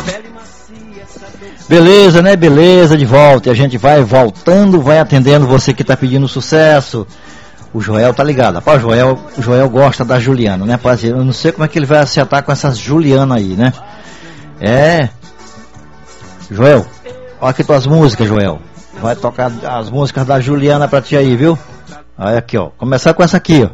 Beleza, né? Beleza, de volta. E a gente vai voltando, vai atendendo você que tá pedindo sucesso. O Joel tá ligado. Rapaz, o Joel gosta da Juliana, né? Rapaz, eu não sei como é que ele vai acertar com essas Juliana aí, né? Joel, olha aqui tuas músicas, Joel. Vai tocar as músicas da Juliana pra ti aí, viu? Olha aqui, ó. Começar com essa aqui, ó.